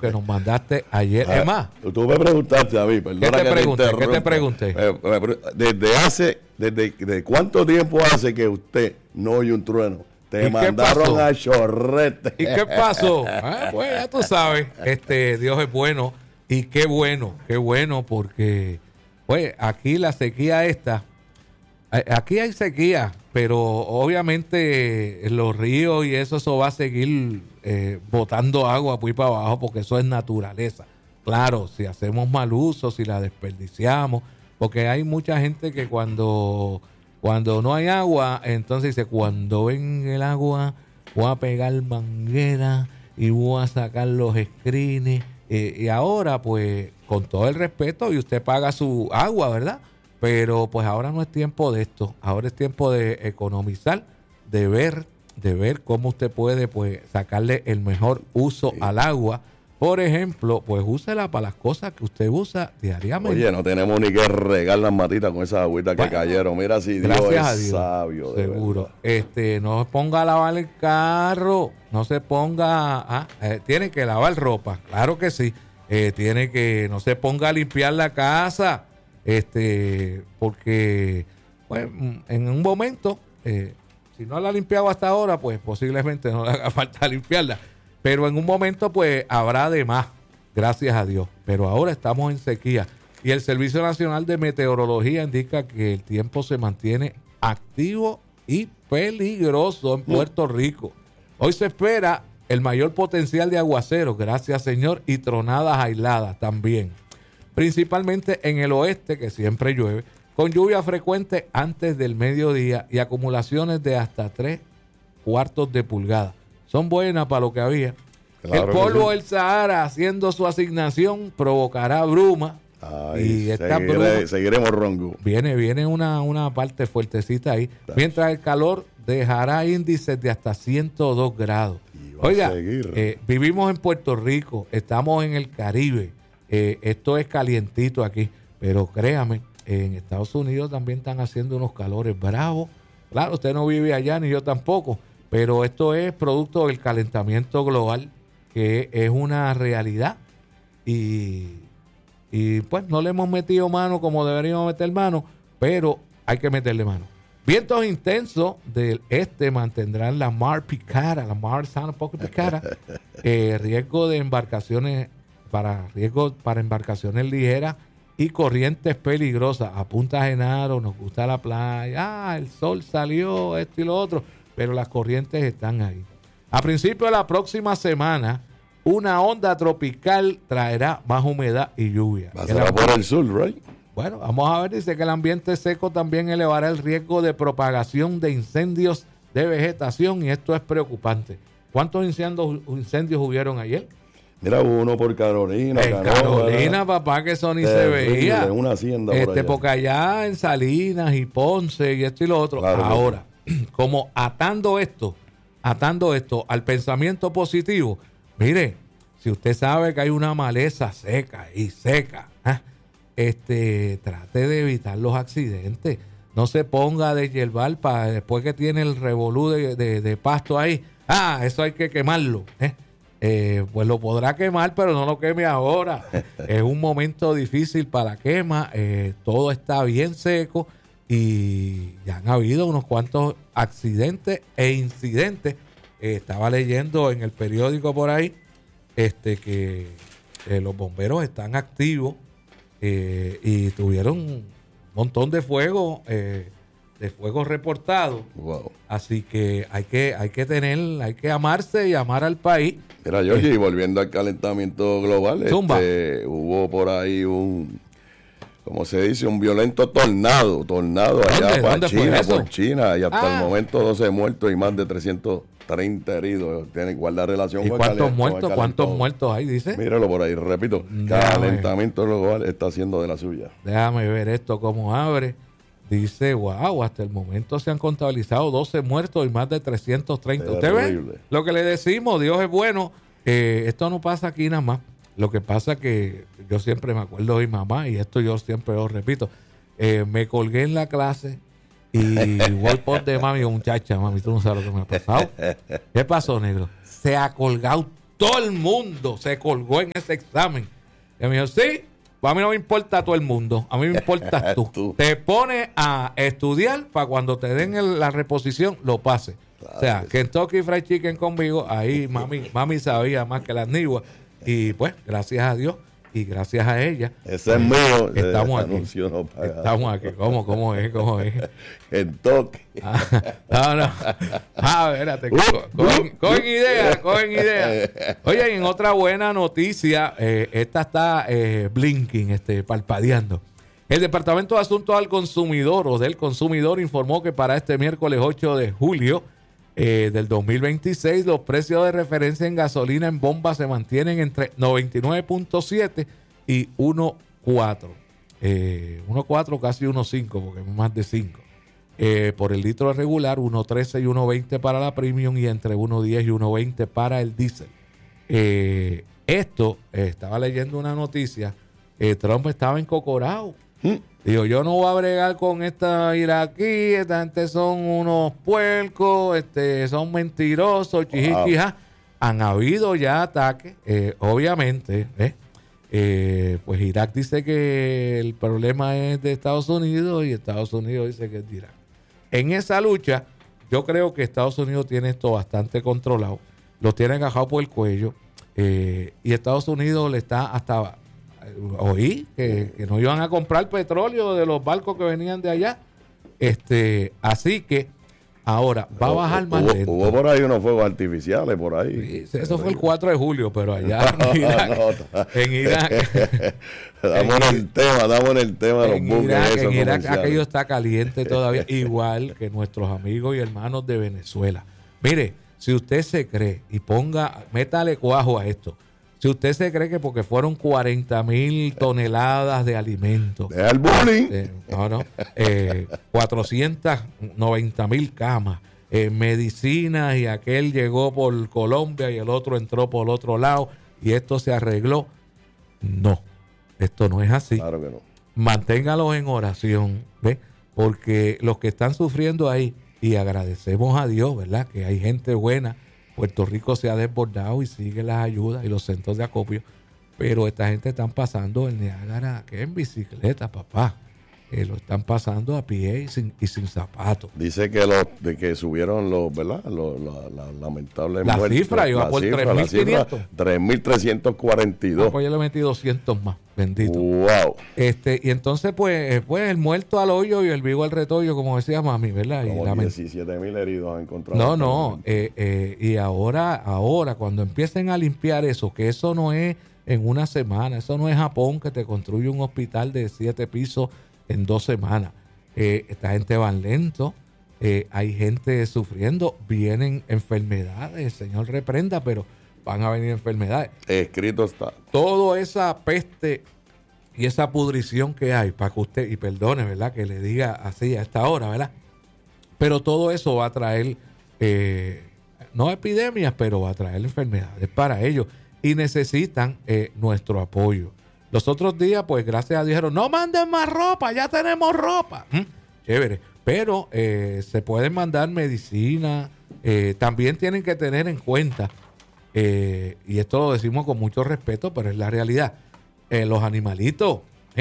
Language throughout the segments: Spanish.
que nos mandaste ayer. Es más, tú me preguntaste a mí, perdona que te interrumpa. ¿Qué te pregunté? ¿Desde cuánto tiempo hace que usted no oye un trueno? Te mandaron a chorrete. ¿Y qué pasó? Pues ya tú sabes, Dios es bueno. Y qué bueno, porque pues aquí la sequía aquí hay sequía, pero obviamente los ríos y eso va a seguir botando agua por ahí para abajo, porque eso es naturaleza. Claro, si hacemos mal uso, si la desperdiciamos, porque hay mucha gente que cuando no hay agua, entonces dice, cuando ven el agua, voy a pegar manguera y voy a sacar los screens. Y ahora, pues, con todo el respeto, y usted paga su agua, ¿verdad? Pero, pues, ahora no es tiempo de esto. Ahora es tiempo de economizar, de ver cómo usted puede, pues, sacarle el mejor uso al agua. Por ejemplo, pues, úsela para las cosas que usted usa diariamente. Oye, no tenemos ni que regar las matitas con esas agüitas que cayeron. Mira si Dios es sabio. Seguro. No se ponga a lavar el carro. No se ponga tiene que lavar ropa. Claro que sí. No se ponga a limpiar la casa. Porque pues, en un momento, si no la ha limpiado hasta ahora, pues posiblemente no le haga falta limpiarla. Pero en un momento, pues, habrá de más, gracias a Dios. Pero ahora estamos en sequía. Y el Servicio Nacional de Meteorología indica que el tiempo se mantiene activo y peligroso en Puerto Rico. Hoy se espera el mayor potencial de aguaceros, gracias Señor, y tronadas aisladas también. Principalmente en el oeste, que siempre llueve, con lluvia frecuente antes del mediodía y acumulaciones de hasta 3/4 de pulgada. Son buenas para lo que había. Claro, el polvo del Sahara, haciendo su asignación, provocará bruma. Y seguiremos ronco. Viene una parte fuertecita ahí. Mientras el calor dejará índices de hasta 102 grados. Oiga, vivimos en Puerto Rico, estamos en el Caribe. Esto es calientito aquí. Pero créame, en Estados Unidos también están haciendo unos calores bravos. Claro, usted no vive allá, ni yo tampoco. Pero esto es producto del calentamiento global, que es una realidad. Y pues no le hemos metido mano como deberíamos meter mano, pero hay que meterle mano. Vientos intensos del este mantendrán la mar picada, la mar sana un poco picada. Riesgo de embarcaciones, riesgo para embarcaciones ligeras y corrientes peligrosas. A Punta Genaro nos gusta la playa. El sol salió, esto y lo otro. Pero las corrientes están ahí. A principios de la próxima semana, una onda tropical traerá más humedad y lluvia. Pasará por el sur, ¿right? Bueno, vamos a ver. Dice que el ambiente seco también elevará el riesgo de propagación de incendios de vegetación, y esto es preocupante. ¿Cuántos incendios hubieron ayer? Mira, uno por Carolina. Carolina, papá, que eso ni se veía. En una hacienda por allá. Porque allá en Salinas y Ponce y esto y lo otro. Claro, ahora, como atando esto al pensamiento positivo, mire, si usted sabe que hay una maleza seca, trate de evitar los accidentes. No se ponga a deshiervar para después que tiene el revolú de pasto ahí. Eso hay que quemarlo. Pues lo podrá quemar, pero no lo queme ahora. Es un momento difícil para la quema. Todo está bien seco. Y ya han habido unos cuantos accidentes e incidentes. Estaba leyendo en el periódico por ahí que los bomberos están activos y tuvieron un montón de fuego reportados. Wow. Así que hay que amarse y amar al país. Mira, George, y volviendo al calentamiento global, hubo por ahí como se dice, un violento tornado allá por China, y hasta el momento 12 muertos y más de 330 heridos. Tiene guardar relación. ¿Y cuántos muertos hay, dice? Míralo por ahí, repito, calentamiento global está haciendo de la suya. Déjame ver esto cómo abre. Dice, wow, hasta el momento se han contabilizado 12 muertos y más de 330. ¿Usted ve? Lo que le decimos, Dios es bueno. Esto no pasa aquí nada más. Lo que pasa que yo siempre me acuerdo de mi mamá, y esto yo siempre lo repito. Me colgué en la clase y voy por de mami, muchacha, mami, tú no sabes lo que me ha pasado. ¿Qué pasó, negro? Se ha colgado Todo el mundo se colgó en ese examen. Y me dijo, sí, pues a mí no me importa todo el mundo, a mí me importas tú. Te pones a estudiar para cuando te den la reposición, lo pases. Claro, o sea, Kentucky Fried Chicken conmigo, ahí mami sabía más que las niguas. Y pues, gracias a Dios y gracias a ella. Ese es mío. Estamos aquí. Estamos aquí. ¿Cómo es? Kentucky. No. Espérate. Cogen idea. Oye, en otra buena noticia, esta está blinking, parpadeando. El Departamento de Asuntos al Consumidor o del Consumidor informó que para este miércoles 8 de julio del 2026 los precios de referencia en gasolina en bomba se mantienen entre 99.7 y 1.4. 1.4 casi 1.5 porque es más de 5. Por el litro regular 1.13 y 1.20 para la premium y entre 1.10 y 1.20 para el diésel. Estaba leyendo una noticia, Trump estaba encocorado. Digo, yo no voy a bregar con esta iraquí, esta gente son unos puercos, son mentirosos, chijiquija. Han habido ya ataques, obviamente, pues Irak dice que el problema es de Estados Unidos y Estados Unidos dice que es de Irak. En esa lucha, yo creo que Estados Unidos tiene esto bastante controlado, los tiene agarrados por el cuello, y Estados Unidos le está hasta... Oí que no iban a comprar petróleo de los barcos que venían de allá. Así que ahora va a bajar más lento. Hubo por ahí unos fuegos artificiales por ahí. Sí, eso fue el 4 de julio, pero allá en Irak. Damos en el tema de los buques. En Irak aquello está caliente todavía, igual que nuestros amigos y hermanos de Venezuela. Mire, si usted se cree y métale cuajo a esto. Si usted se cree que porque fueron 40,000 toneladas de alimentos. ¡Deja el bullying! 490,000 camas, medicinas, y aquel llegó por Colombia y el otro entró por el otro lado y esto se arregló. No, esto no es así. Claro que no. Manténgalos en oración, ¿ves? Porque los que están sufriendo ahí, y agradecemos a Dios, ¿verdad? Que hay gente buena. Puerto Rico se ha desbordado y sigue las ayudas y los centros de acopio, pero esta gente están pasando el Niágara que en bicicleta, papá. Lo están pasando a pie y sin zapatos. Dice que subieron ¿verdad? Las lamentables muertes. La cifra iba por 3.500. 3.342. Pues yo le metí 200 más, bendito. Wow. Y entonces, pues el muerto al hoyo y el vivo al retoño, como decía mami, ¿verdad? Como 17,000 heridos han encontrado. No. Y ahora, cuando empiecen a limpiar eso, que eso no es en una semana, eso no es Japón que te construye un hospital de 7 pisos en 2 semanas. Esta gente van lento, hay gente sufriendo, vienen enfermedades, el Señor reprenda, pero van a venir enfermedades. Escrito está. Toda esa peste y esa pudrición que hay, para que usted, y perdone, ¿verdad?, que le diga así a esta hora, ¿verdad? Pero todo eso va a traer, no epidemias, pero va a traer enfermedades para ellos y necesitan nuestro apoyo. Los otros días, pues gracias a Dios, dijeron, no manden más ropa, ya tenemos ropa. Chévere. Pero se pueden mandar medicina. También tienen que tener en cuenta, y esto lo decimos con mucho respeto, pero es la realidad. Los animalitos,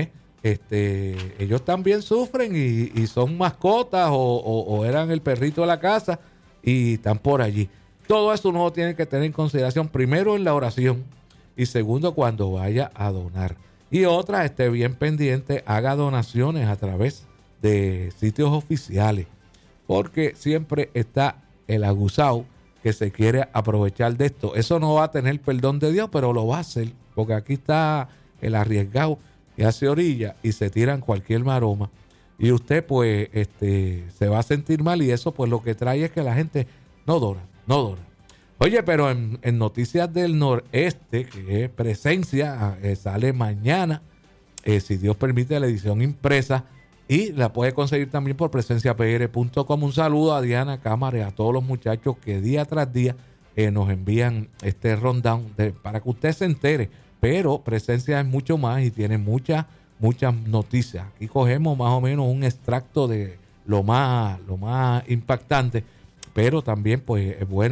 ellos también sufren y son mascotas o eran el perrito de la casa y están por allí. Todo eso uno tiene que tener en consideración, primero en la oración, y segundo, cuando vaya a donar. Y otra, esté bien pendiente, haga donaciones a través de sitios oficiales, porque siempre está el aguzado que se quiere aprovechar de esto. Eso no va a tener perdón de Dios, pero lo va a hacer, porque aquí está el arriesgado que hace orilla y se tiran cualquier maroma. Y usted, pues, se va a sentir mal, y eso, pues, lo que trae es que la gente no dona. Oye, pero en Noticias del Noreste, que es presencia, sale mañana, si Dios permite, la edición impresa, y la puede conseguir también por presenciapr.com. Un saludo a Diana Cámara y a todos los muchachos que día tras día nos envían este rundown para que usted se entere. Pero Presencia es mucho más y tiene muchas noticias. Aquí cogemos más o menos un extracto de lo más impactante, pero también pues es bueno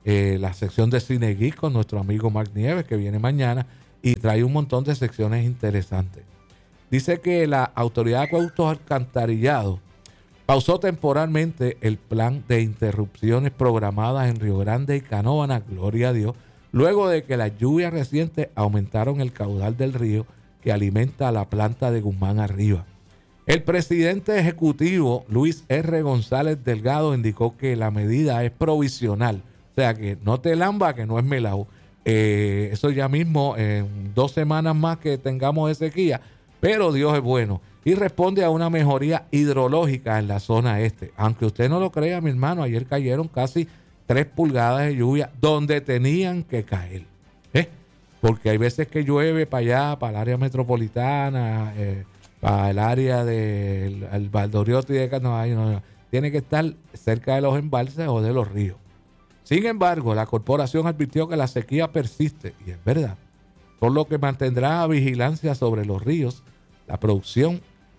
la sección de Cine Geek con nuestro amigo Mark Nieves, que viene mañana y trae un montón de secciones interesantes. Dice que la Autoridad de Acueductos Alcantarillados pausó temporalmente el plan de interrupciones programadas en Río Grande y Canóvana, gloria a Dios, luego de que las lluvias recientes aumentaron el caudal del río que alimenta a la planta de Guzmán Arriba. El presidente ejecutivo Luis R. González Delgado indicó que la medida es provisional, o sea que no te lamba que no es melao. Eso ya mismo en 2 semanas más que tengamos de sequía, pero Dios es bueno y responde a una mejoría hidrológica en la zona este. Aunque usted no lo crea, mi hermano, ayer cayeron casi 3 pulgadas de lluvia donde tenían que caer. Porque hay veces que llueve para allá, para el área metropolitana, para el área del Valdoriotti de no, tiene que estar cerca de los embalses o de los ríos. Sin embargo, la corporación advirtió que la sequía persiste, y es verdad, por lo que mantendrá vigilancia sobre los ríos, la producción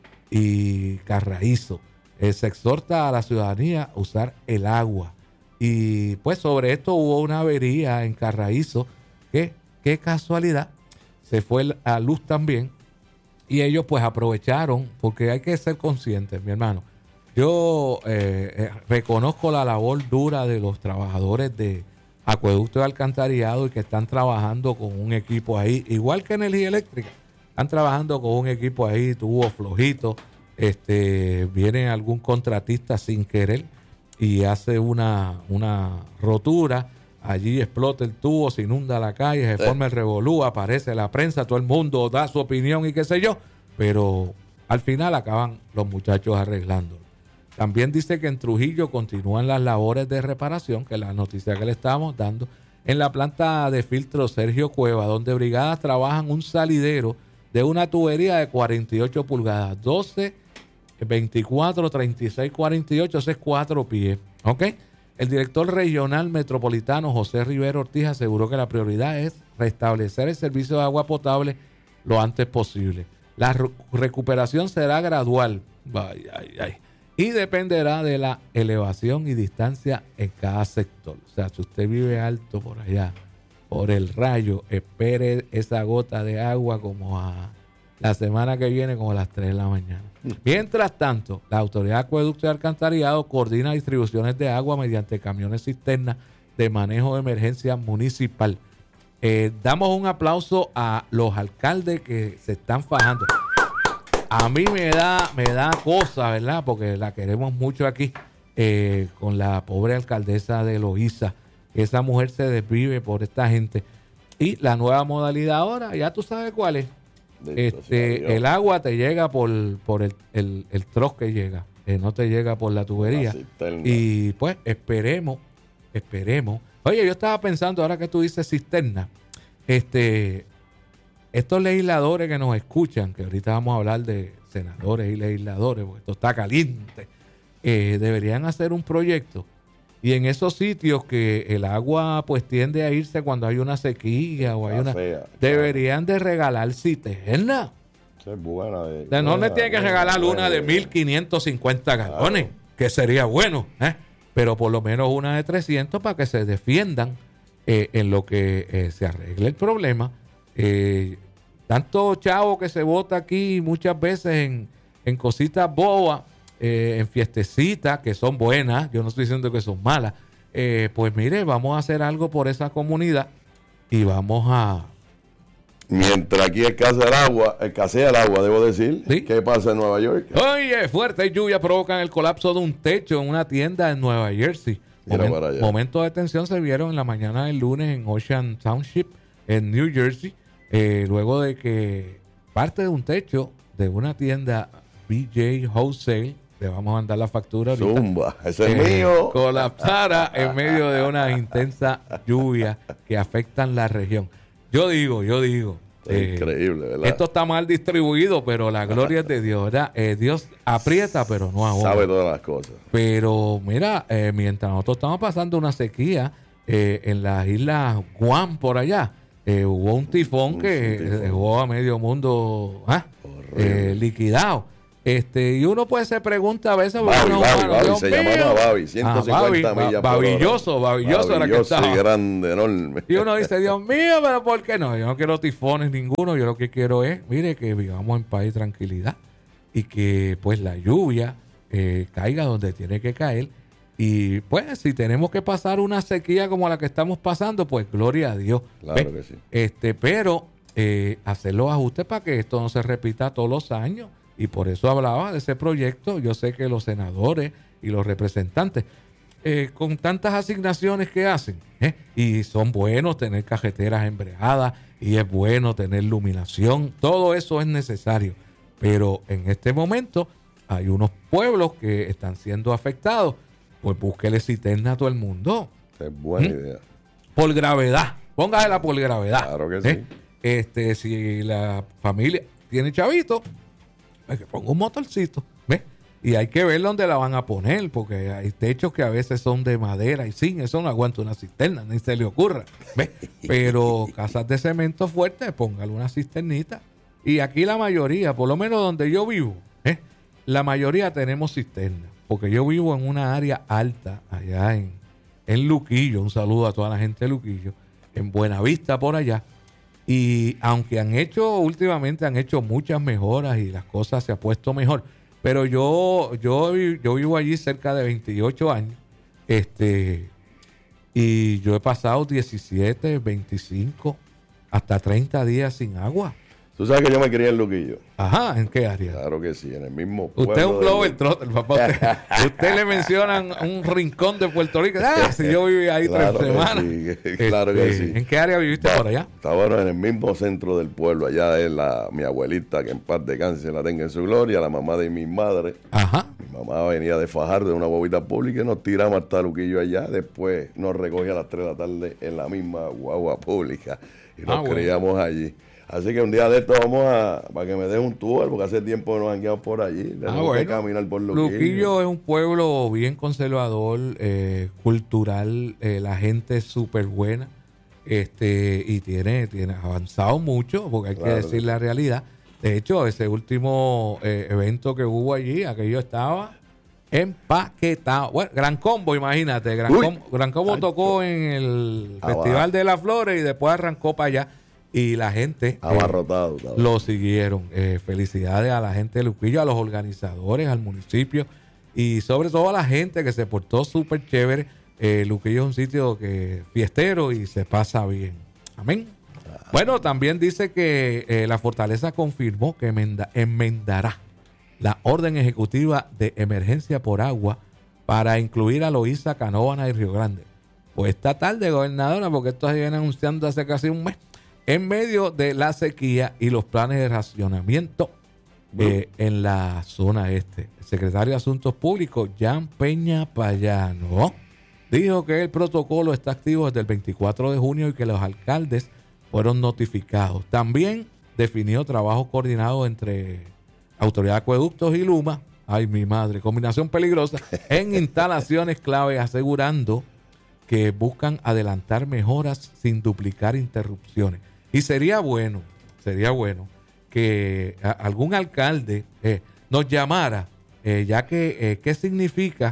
y carraízo. Se exhorta a la ciudadanía a usar el agua. Y pues sobre esto hubo una avería en Carraízo que, qué casualidad, se fue a luz también y ellos pues aprovecharon, porque hay que ser conscientes, mi hermano. Yo reconozco la labor dura de los trabajadores de acueducto y alcantarillado y que están trabajando con un equipo ahí, igual que energía eléctrica, están trabajando con un equipo ahí, tuvo flojito, viene algún contratista sin querer y hace una rotura, allí explota el tubo, se inunda la calle, se forma el revolú, aparece la prensa, todo el mundo da su opinión y qué sé yo, pero al final acaban los muchachos arreglándolo. También dice que en Trujillo continúan las labores de reparación, que es la noticia que le estamos dando, en la planta de filtro Sergio Cueva, donde brigadas trabajan un salidero de una tubería de 48 pulgadas, 12, 24, 36, 48, ese es 4 pies, ¿ok? El director regional metropolitano José Rivero Ortiz aseguró que la prioridad es restablecer el servicio de agua potable lo antes posible. La recuperación será gradual, y dependerá de la elevación y distancia en cada sector. O sea, si usted vive alto por allá, por el Rayo, espere esa gota de agua como a la semana que viene, como a las 3 de la mañana. Mientras tanto, la Autoridad de Acueducto y Alcantarillado coordina distribuciones de agua mediante camiones cisternas de manejo de emergencia municipal. Damos un aplauso a los alcaldes que se están fajando. A mí me da cosa, ¿verdad? Porque la queremos mucho aquí, con la pobre alcaldesa de Loíza. Esa mujer se desvive por esta gente. Y la nueva modalidad ahora, ya tú sabes cuál es. El agua te llega por el troz que llega, no te llega por la tubería. Y pues esperemos. Oye, yo estaba pensando, ahora que tú dices cisterna, estos legisladores que nos escuchan, que ahorita vamos a hablar de senadores y legisladores, porque esto está caliente, deberían hacer un proyecto. Y en esos sitios que el agua pues tiende a irse cuando hay una sequía o hay una... deberían de regalar cisterna. Es buena. No le tienen que regalar una de 1.550 galones, que sería bueno, pero por lo menos una de 300 para que se defiendan en lo que se arregle el problema. Tanto chavo que se vota aquí muchas veces en cositas bobas, en fiestecitas que son buenas, yo no estoy diciendo que son malas, pues mire, vamos a hacer algo por esa comunidad y vamos a... Mientras aquí escasea el agua, debo decir. ¿Sí? ¿Qué pasa en Nueva York? Oye, fuertes lluvias provocan el colapso de un techo en una tienda en Nueva Jersey. Momentos de tensión se vieron en la mañana del lunes en Ocean Township, en New Jersey, luego de que parte de un techo de una tienda BJ Wholesale, le vamos a mandar la factura ahorita, Zumba, ese es mío, colapsara en medio de una intensa lluvia que afectan la región. Yo digo, increíble, ¿verdad? Esto está mal distribuido, pero la gloria es de Dios, ¿verdad? Dios aprieta, pero no ahoga. Sabe todas las cosas. Pero mira, mientras nosotros estamos pasando una sequía en las islas Guam por allá, hubo un tifón que dejó a medio mundo liquidado. Sí. Y uno pues se pregunta a veces, Babi, se llamaba Babi, 150 millas babilloso era que estaba. Grande, enorme. Y uno dice, Dios mío, pero ¿por qué no? Yo no quiero tifones ninguno, yo lo que quiero es, mire, que vivamos en paz y tranquilidad y que pues la lluvia caiga donde tiene que caer. Y pues si tenemos que pasar una sequía como la que estamos pasando, pues gloria a Dios. Claro que sí. Pero hacer los ajustes para que esto no se repita todos los años. Y por eso hablaba de ese proyecto. Yo sé que los senadores y los representantes, con tantas asignaciones que hacen, y son buenos tener cajeteras embreadas, y es bueno tener iluminación, todo eso es necesario. Pero en este momento hay unos pueblos que están siendo afectados. Pues búsquele cisterna a todo el mundo. Es buena idea. Por gravedad. Póngasela por gravedad. Claro que sí. Si la familia tiene chavito, pues que ponga un motorcito. ¿Ves? Y hay que ver dónde la van a poner, porque hay techos que a veces son de madera y sin eso no aguanta una cisterna, ni se le ocurra. ¿Ves? Pero casas de cemento fuerte, póngale una cisternita. Y aquí la mayoría, por lo menos donde yo vivo, la mayoría tenemos cisterna. Porque yo vivo en una área alta, allá en Luquillo. Un saludo a toda la gente de Luquillo. En Buenavista, por allá. Y aunque últimamente han hecho muchas mejoras y las cosas se han puesto mejor. Pero yo vivo allí cerca de 28 años. Y yo he pasado 17, 25, hasta 30 días sin agua. Tú sabes que yo me crié en Luquillo. Ajá, ¿en qué área? Claro que sí, en el mismo pueblo. Usted es un globetrotter, papá. Usted le mencionan un rincón de Puerto Rico. Si yo viví ahí 3 semanas. Sí, claro que sí. ¿En qué área viviste por allá? Estaba en el mismo centro del pueblo. Allá es mi abuelita, que en paz descanse, la tenga en su gloria, la mamá de mi madre. Ajá. Mi mamá venía de Fajardo, de una bobita pública, y nos tiramos hasta Luquillo allá. Después nos recogía a las 3 de la tarde en la misma guagua pública. Y nos criamos allí. Así que un día de esto vamos para que me den un tour, porque hace tiempo que nos han quedado por allí. Tenemos que caminar por Luquillo. Luquillo es un pueblo bien conservador, cultural, la gente es súper buena, y tiene avanzado mucho, porque hay que decir la realidad. De hecho, ese último evento que hubo allí, aquello estaba empaquetado. Bueno, Gran Combo, imagínate. Gran Combo tocó en el Festival de las Flores y después arrancó para allá. Y la gente abarrotado, lo siguieron. Felicidades a la gente de Luquillo, a los organizadores, al municipio y sobre todo a la gente que se portó súper chévere. Luquillo es un sitio fiestero y se pasa bien. Amén. Bueno, también dice que la Fortaleza confirmó que enmendará la orden ejecutiva de emergencia por agua para incluir a Loíza, Canóvana y Río Grande. Pues esta tarde, gobernadora, porque esto se viene anunciando hace casi un mes, en medio de la sequía y los planes de racionamiento en la zona este. El secretario de Asuntos Públicos, Jan Peña Payano, dijo que el protocolo está activo desde el 24 de junio y que los alcaldes fueron notificados. También definió trabajo coordinado entre Autoridad de Acueductos y Luma, ay mi madre, combinación peligrosa, en instalaciones clave, asegurando que buscan adelantar mejoras sin duplicar interrupciones. Y sería bueno que algún alcalde nos llamara, ya que ¿qué significa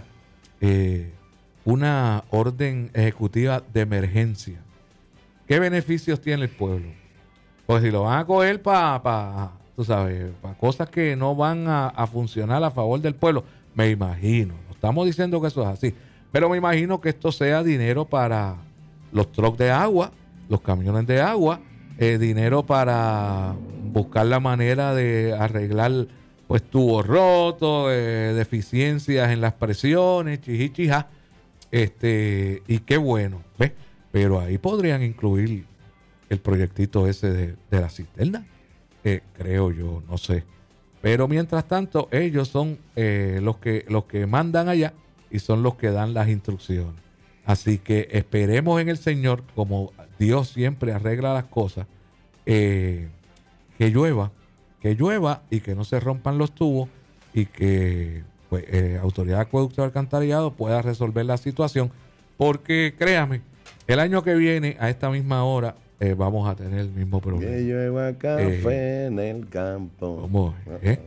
una orden ejecutiva de emergencia? ¿Qué beneficios tiene el pueblo? Pues si lo van a coger para cosas que no van a funcionar a favor del pueblo, me imagino. No estamos diciendo que eso es así, pero me imagino que esto sea dinero para los trucks de agua, los camiones de agua, dinero para buscar la manera de arreglar pues tubos rotos, deficiencias en las presiones, chichija, y qué bueno, ¿ves? Pero ahí podrían incluir el proyectito ese de la cisterna, creo yo, no sé. Pero mientras tanto, ellos son los que mandan allá y son los que dan las instrucciones. Así que esperemos en el Señor, como Dios siempre arregla las cosas, que llueva y que no se rompan los tubos y que pues, Autoridad de Acueducto y Alcantarillado pueda resolver la situación, porque créame, el año que viene a esta misma hora vamos a tener el mismo problema. Que llueva café en el campo. ¿Cómo?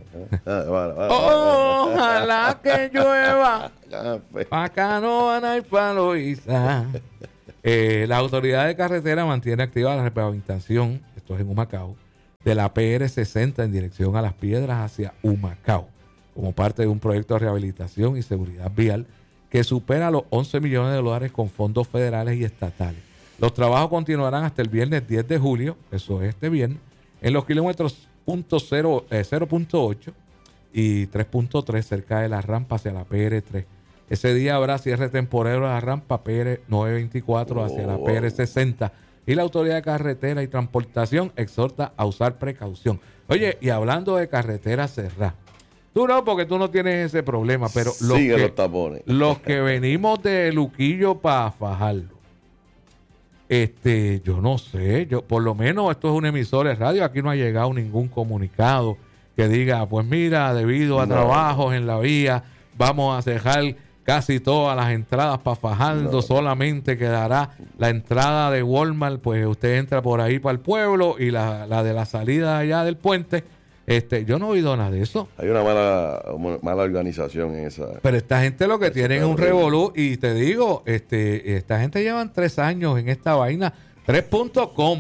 Ojalá que llueva. Pa' acá no van a ir pa' Loíza. La autoridad de carretera mantiene activa la repavimentación, esto es en Humacao, de la PR60 en dirección a Las Piedras hacia Humacao, como parte de un proyecto de rehabilitación y seguridad vial que supera los $11 millones con fondos federales y estatales. Los trabajos continuarán hasta el viernes 10 de julio, eso es este viernes, en los kilómetros 0.8 y 3.3 cerca de la rampa hacia la PR3. Ese día habrá cierre temporero de la rampa PR 924 hacia la PR 60 y la Autoridad de Carretera y Transportación exhorta a usar precaución. Oye, y hablando de carretera cerrada, tú no, porque tú no tienes ese problema, pero los que venimos de Luquillo para Fajardo, yo no sé, por lo menos esto es un emisor de radio, aquí no ha llegado ningún comunicado que diga, pues mira, debido a trabajos en la vía, vamos a cerrar casi todas las entradas para Fajardo, solamente quedará la entrada de Walmart, pues usted entra por ahí para el pueblo y la de la salida allá del puente. Yo no he oído nada de eso. Hay una mala organización en esa. Pero esta gente lo que tiene es un revolú. Y te digo, esta gente llevan 3 años en esta vaina. 3.com.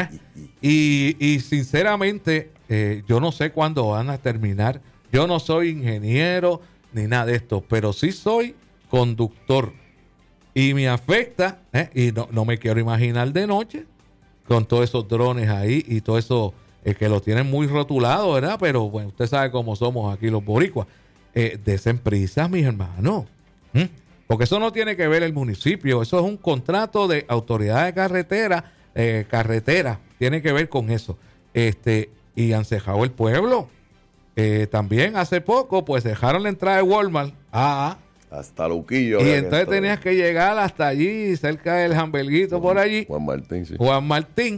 Y sinceramente, yo no sé cuándo van a terminar. Yo no soy ingeniero ni nada de esto, pero sí soy conductor. Y me afecta, y no me quiero imaginar de noche, con todos esos drones ahí y todo eso. Que lo tienen muy rotulado, ¿verdad? Pero bueno, usted sabe cómo somos aquí los boricuas. Desen prisa, mis hermanos. Porque eso no tiene que ver el municipio. Eso es un contrato de autoridad de carretera. Tiene que ver con eso. Y han cejado el pueblo. También hace poco, pues dejaron la entrada de Walmart. Hasta Luquillo. Y entonces tenías que llegar hasta allí, cerca del Jamberguito, por allí. Juan Martín, sí. Juan Martín.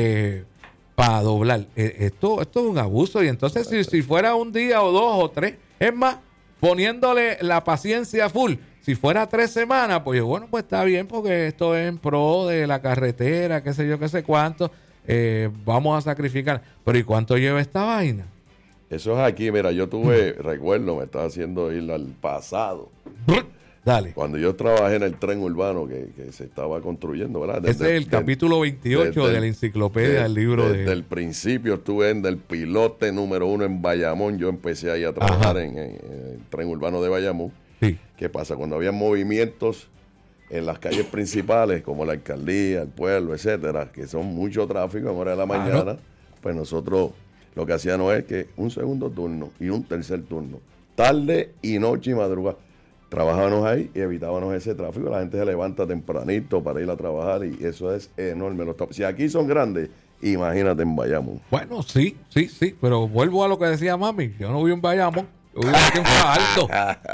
Para doblar. Esto es un abuso. Y entonces si fuera un día o 2 o 3, es más, poniéndole la paciencia full, si fuera 3 semanas, pues bueno, pues está bien, porque esto es en pro de la carretera, qué sé yo, qué sé cuánto, vamos a sacrificar. Pero ¿y cuánto lleva esta vaina? Eso es aquí, mira, yo recuerdo, me estaba haciendo ir al pasado. Dale. Cuando yo trabajé en el tren urbano que se estaba construyendo, ¿verdad? Ese es el capítulo 28 de la enciclopedia del libro. Desde el principio estuve en el pilote número 1 en Bayamón. Yo empecé ahí a trabajar en el tren urbano de Bayamón. Sí. ¿Qué pasa? Cuando había movimientos en las calles principales, como la alcaldía, el pueblo, etcétera, que son mucho tráfico en hora de la mañana, pues nosotros lo que hacíamos es que un segundo turno y un tercer turno, tarde y noche y madrugada, trabajábamos ahí y evitábamos ese tráfico. La gente se levanta tempranito para ir a trabajar y eso es enorme. Si aquí son grandes, imagínate en Bayamón. Bueno, sí, pero vuelvo a lo que decía mami. Yo no vivo en Bayamón, yo vivo aquí en Fajardo.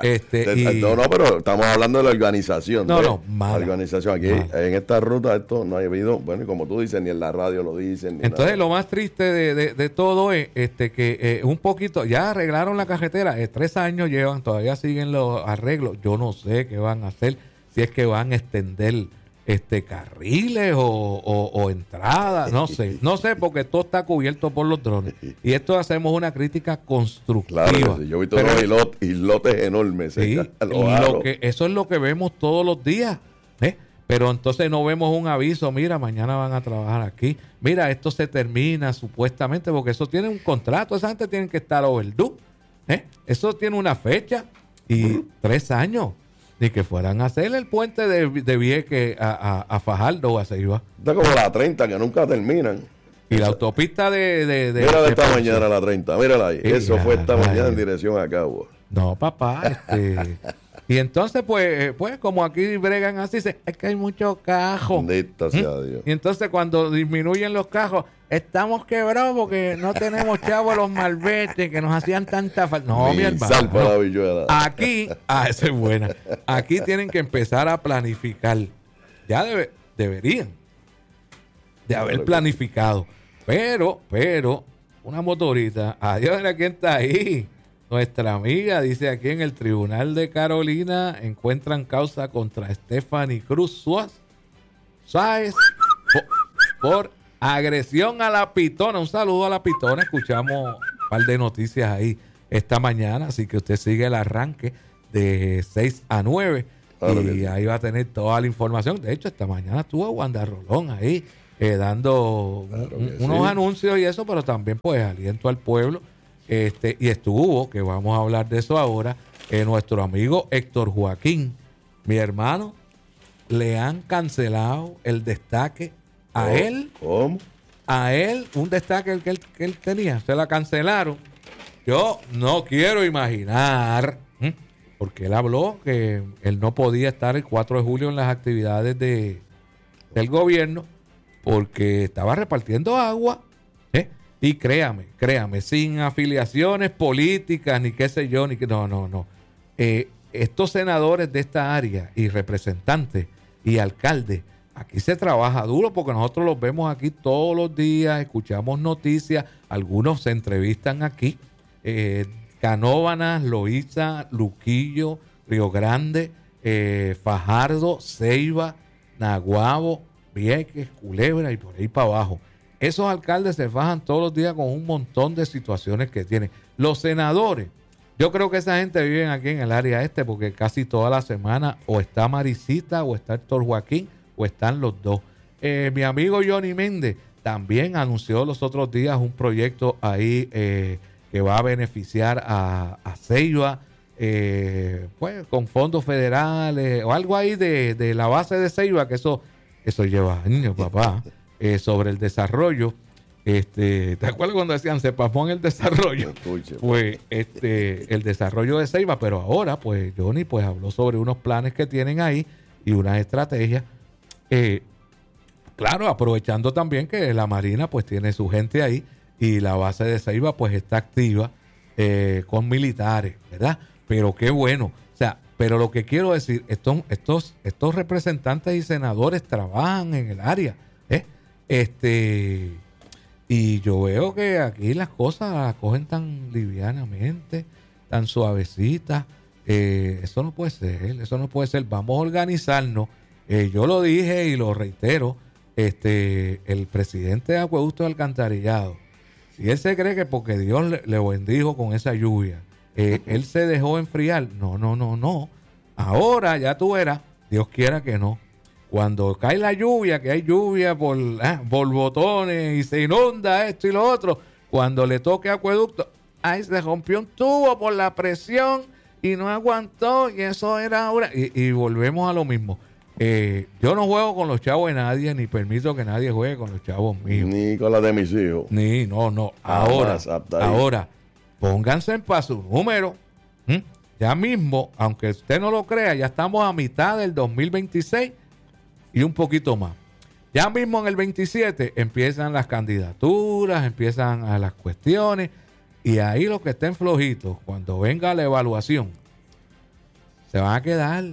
No, pero estamos hablando de la organización. Mala. La organización aquí, en esta ruta, esto no ha habido, bueno, y como tú dices, ni en la radio lo dicen. Entonces, lo más triste de todo es que un poquito, ya arreglaron la carretera, 3 años llevan, todavía siguen los arreglos. Yo no sé qué van a hacer, si es que van a extender carriles o entradas, no sé, porque todo está cubierto por los drones. Y esto hacemos una crítica constructiva. Claro, yo he visto unos islotes enormes. Sí, eso es lo que vemos todos los días. Pero entonces no vemos un aviso, mira, mañana van a trabajar aquí. Mira, esto se termina supuestamente, porque eso tiene un contrato, esa gente tiene que estar overdue. Eso tiene una fecha y 3 años. Ni que fueran a hacer el puente de Vieques a Fajardo o a Ceiba. Está como la 30, que nunca terminan. Y la autopista mira esta mañana la 30, mírala ahí. Eso fue esta mañana en dirección a Cabo. No, papá, Y entonces, pues como aquí bregan así, es que hay muchos cajos. Bendita sea Dios. Y entonces cuando disminuyen los cajos, estamos quebrados porque no tenemos chavos los malvetes que nos hacían tanta falta. No, mi hermano. Sal para la villuela. Aquí, esa es buena. Aquí tienen que empezar a planificar. Ya deberían de haber planificado. Pero, una motorista, adiós, mira quién está ahí. Nuestra amiga dice aquí en el Tribunal de Carolina encuentran causa contra Stephanie Cruz Suárez por Agresión a la Pitona. Un saludo a la Pitona. Escuchamos un par de noticias ahí esta mañana, así que usted sigue el arranque de 6 a 9 y ahí va a tener toda la información. De hecho, esta mañana estuvo Wanda Rolón ahí dando unos anuncios y eso, pero también pues aliento al pueblo. Y estuvo, que vamos a hablar de eso ahora, nuestro amigo Héctor Joaquín, mi hermano. Le han cancelado el destaque a él. ¿Cómo? A él, un destaque que él tenía. Se la cancelaron. Yo no quiero imaginar, porque él habló que él no podía estar el 4 de julio en las actividades del gobierno porque estaba repartiendo agua. Y créame, sin afiliaciones políticas, ni qué sé yo, no. Estos senadores de esta área y representantes y alcaldes, aquí se trabaja duro porque nosotros los vemos aquí todos los días, escuchamos noticias, algunos se entrevistan aquí. Canóvanas, Loíza, Luquillo, Río Grande, Fajardo, Ceiba, Naguabo, Vieques, Culebra y por ahí para abajo. Esos alcaldes se fajan todos los días con un montón de situaciones que tienen. Los senadores, yo creo que esa gente vive aquí en el área porque casi toda la semana o está Maricita o está Héctor Joaquín o están los dos. Mi amigo Johnny Méndez también anunció los otros días un proyecto ahí que va a beneficiar a Ceiba, pues con fondos federales o algo ahí de la base de Ceiba, que eso lleva años, papá. Sobre el desarrollo, ¿te acuerdas cuando decían se pasó en el desarrollo? Pues el desarrollo de Ceiba, pero ahora pues Johnny pues habló sobre unos planes que tienen ahí y unas estrategias, claro, aprovechando también que la Marina pues tiene su gente ahí y la base de Ceiba pues está activa con militares, ¿verdad? Pero qué bueno, o sea, pero lo que quiero decir, estos representantes y senadores trabajan en el área, y yo veo que aquí las cosas las cogen tan livianamente, tan suavecitas. Eso no puede ser. Vamos a organizarnos. Yo lo dije y lo reitero. El presidente de Acueducto de Alcantarillado, si él se cree que porque Dios le bendijo con esa lluvia, él se dejó enfriar. No. Ahora ya tú verás, Dios quiera que no. Cuando cae la lluvia, que hay lluvia por botones y se inunda esto y lo otro, cuando le toque acueducto, ahí se rompió un tubo por la presión y no aguantó y eso era ahora. Y volvemos a lo mismo. Yo no juego con los chavos de nadie, ni permito que nadie juegue con los chavos míos. Ni con la de mis hijos. No. Ahora, pónganse para su número. Ya mismo, aunque usted no lo crea, ya estamos a mitad del 2026. Y un poquito más. Ya mismo en el 27 empiezan las candidaturas, empiezan a las cuestiones, y ahí los que estén flojitos, cuando venga la evaluación, se van a quedar.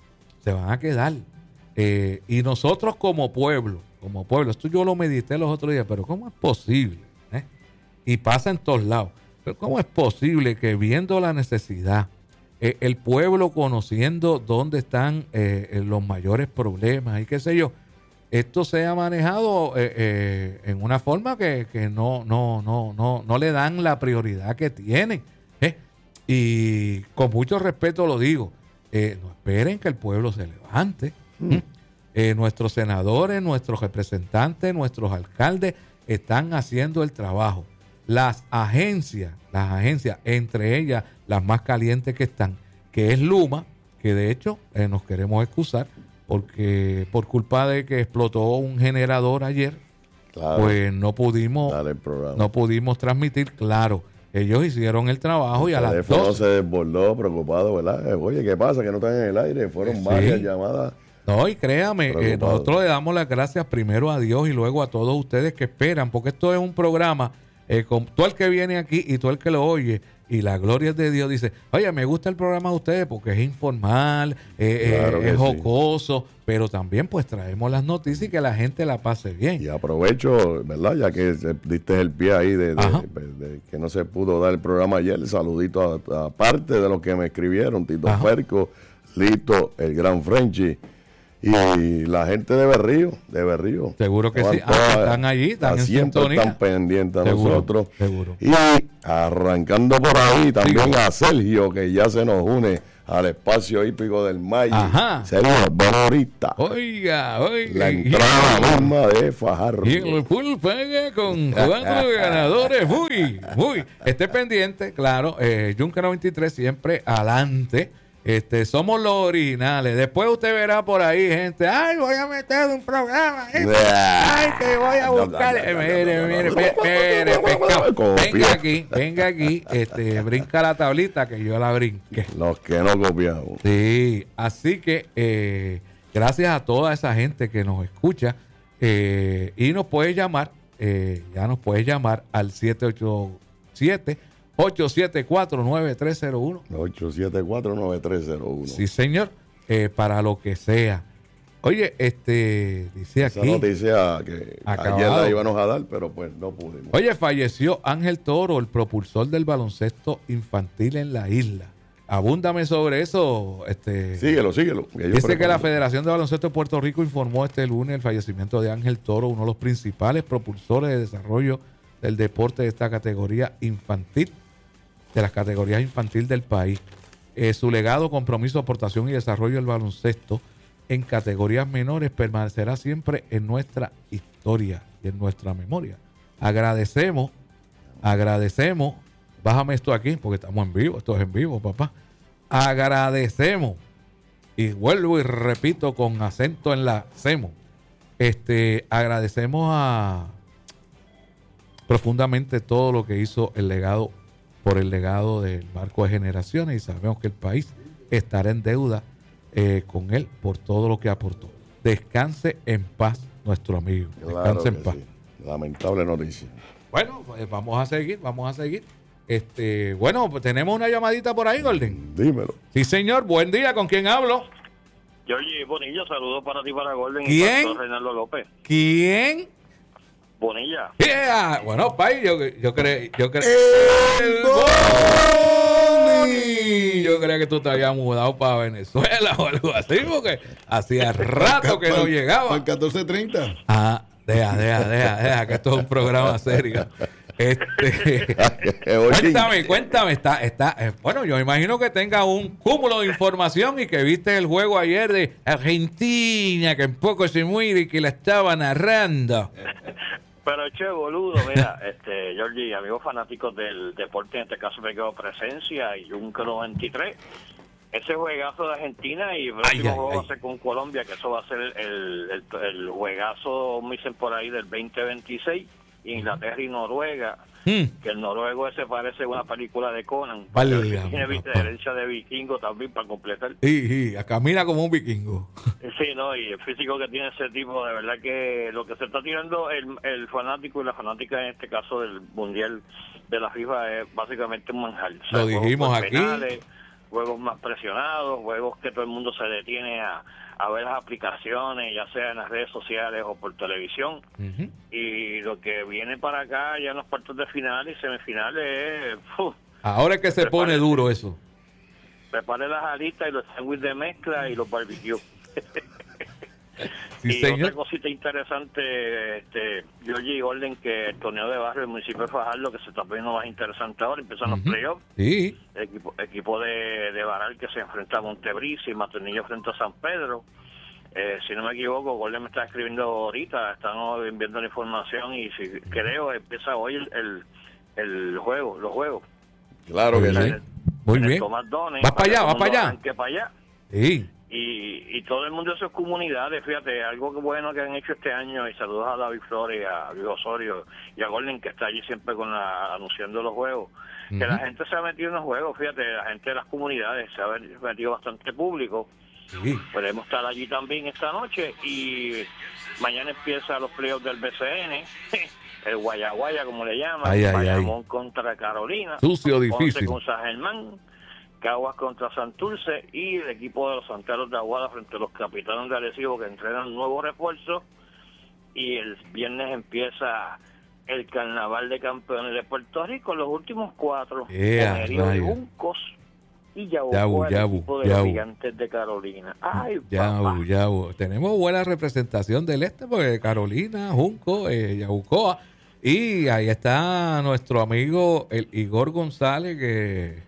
Y nosotros como pueblo, esto yo lo medité los otros días, pero ¿cómo es posible? Y pasa en todos lados. Pero ¿cómo es posible que viendo la necesidad, el pueblo conociendo dónde están los mayores problemas y qué sé yo, esto se ha manejado en una forma que no le dan la prioridad que tienen? Y con mucho respeto lo digo, no esperen que el pueblo se levante. Nuestros senadores, nuestros representantes, nuestros alcaldes están haciendo el trabajo. Las agencias, entre ellas las más calientes que están, que es Luma, que de hecho nos queremos excusar porque por culpa de que explotó un generador ayer, claro, pues no pudimos transmitir. Claro, ellos hicieron el trabajo y a las 2 se desbordó preocupado, ¿verdad? Oye, ¿qué pasa? Que no están en el aire. Fueron varias llamadas. No, y créame, nosotros le damos las gracias primero a Dios y luego a todos ustedes que esperan, porque esto es un programa con todo el que viene aquí y todo el que lo oye, y la gloria es de Dios, dice, oye, me gusta el programa de ustedes porque es informal, claro, es jocoso, pero también pues traemos las noticias y que la gente la pase bien. Y aprovecho, ¿verdad? Ya que diste el pie ahí de que no se pudo dar el programa ayer, saludito a parte de los que me escribieron, Tito Ferco, Lito, el gran Frenchy, y la gente de Berrío. Seguro que sí. Están allí, están en sintonía. Están pendientes a seguro, nosotros. Seguro. Y arrancando por ahí también a Sergio, que ya se nos une al espacio hípico del Mayo. Sergio Bonorita. Oiga. La entrada misma de Fajardo. Y el full paga con 4 ganadores. Muy. Esté pendiente, claro. Junca 93 siempre adelante. Somos los originales. Después usted verá por ahí gente, ay, voy a meter un programa, ay, que voy a buscar, mire, pescado, venga aquí, brinca la tablita que yo la brinqué. Los que no copiamos. Sí, así que gracias a toda esa gente que nos escucha y nos puede llamar, ya nos puede llamar al 787-874-9301. 874-9301. Sí, señor. Para lo que sea. Oye, dice esa aquí. Esa noticia que ayer la íbamos a dar, pero pues no pudimos. Oye, falleció Ángel Toro, el propulsor del baloncesto infantil en la isla. Abúndame sobre eso. Síguelo. Dice que la Federación de Baloncesto de Puerto Rico informó este lunes el fallecimiento de Ángel Toro, uno de los principales propulsores de desarrollo del deporte de esta categoría infantil, de las categorías infantil del país. Su legado, compromiso, aportación y desarrollo del baloncesto en categorías menores permanecerá siempre en nuestra historia y en nuestra memoria. Agradecemos, bájame esto aquí porque estamos en vivo, esto es en vivo, papá. Agradecemos, y vuelvo y repito con acento en la semo, agradecemos profundamente todo lo que hizo por el legado del marco de generaciones, y sabemos que el país estará en deuda con él por todo lo que aportó. Descanse en paz, nuestro amigo. Descanse en paz. Sí. Lamentable noticia. Bueno, pues vamos a seguir. Bueno, pues tenemos una llamadita por ahí, Golden. Dímelo. Sí, señor. Buen día. ¿Con quién hablo? Georgie Bonilla, saludos para ti, para Golden. ¿Quién? Y para Reinaldo López. ¿Quién? Bonilla. Yeah. Bueno, Pai, yo creo. Yo creía que tú te habías mudado para Venezuela o algo así, porque hacía rato que no llegaba. Para el 14:30. Deja, que esto es un programa serio. Cuéntame, bueno, yo imagino que tenga un cúmulo de información y que viste el juego ayer de Argentina, que en poco se muere y que la estaba narrando. Pero che, boludo, mira, Georgie, amigos fanáticos del deporte, en este caso me quedo Presencia y Junca 93, ese juegazo de Argentina y el próximo juego va a ser con Colombia, que eso va a ser el juegazo, me dicen por ahí, del 2026, Inglaterra y Noruega, que el noruego ese parece una película de Conan. Tiene herencia de vikingo también para completar. Y camina como un vikingo. Sí, no, y el físico que tiene ese tipo, de verdad que lo que se está tirando el fanático y la fanática, en este caso del Mundial de la FIFA, es básicamente un manjar. Lo dijimos aquí. Penales, juegos más presionados, juegos que todo el mundo se detiene a ver las aplicaciones, ya sea en las redes sociales o por televisión. Uh-huh. Y lo que viene para acá ya en los cuartos de final y semifinales es... Ahora es que se pone duro eso. Prepare las alitas y los sándwiches de mezcla y los barbecues. Sí, y señor. Otra cosita interesante, Georgie y Golden, que el torneo de barrio del municipio de Fajardo, que se está poniendo más interesante ahora, empiezan los playoffs. Sí. El equipo de Baral, que se enfrenta a Montebrice y Maternillo frente a San Pedro. Si no me equivoco, Golden me está escribiendo ahorita, estamos viendo la información y si creo empieza hoy los juegos. Claro que sí. Muy bien. ¿Vas para allá? Que para allá. Sí. Y todo el mundo de sus comunidades, fíjate, algo bueno que han hecho este año, y saludos a David Flores, a Luis Osorio y a Golden, que está allí siempre anunciando los juegos, que la gente se ha metido en los juegos, fíjate, la gente de las comunidades se ha metido bastante público. Sí. Podemos estar allí también esta noche y mañana empieza los playoffs del BCN, el Guayaguaya como le llaman, Bayamón contra Carolina, sucio, difícil, con San Germán, Caguas contra Santurce y el equipo de los Santeros de Aguada frente a los Capitanes de Arecibo, que entrenan nuevos refuerzos. Y el viernes empieza el Carnaval de Campeones de Puerto Rico, los últimos 4, Comerío de Juncos y Yabucoa el equipo de los Gigantes de Carolina. Ay, Yabu. Tenemos buena representación del este porque Carolina, Junco, Yabucoa. Y ahí está nuestro amigo el Igor González que